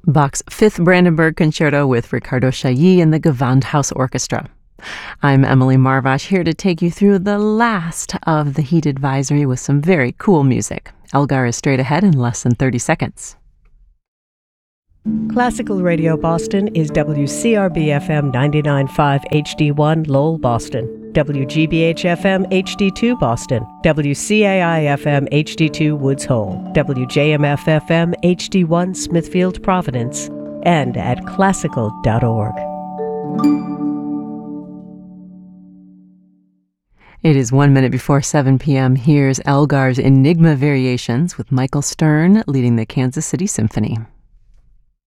Bach's Fifth Brandenburg Concerto with Ricardo Chailly and the Gewandhaus Orchestra. I'm Emily Marvash, here to take you through the last of the heat advisory with some very cool music. Elgar is straight ahead in less than 30 seconds. Classical Radio Boston is WCRB-FM 99.5 HD1 Lowell, Boston, WGBH-FM HD2 Boston, WCAI-FM HD2 Woods Hole, WJMF-FM HD1 Smithfield, Providence, and at classical.org. It is 1 minute before 7 p.m. Here's Elgar's Enigma Variations with Michael Stern leading the Kansas City Symphony.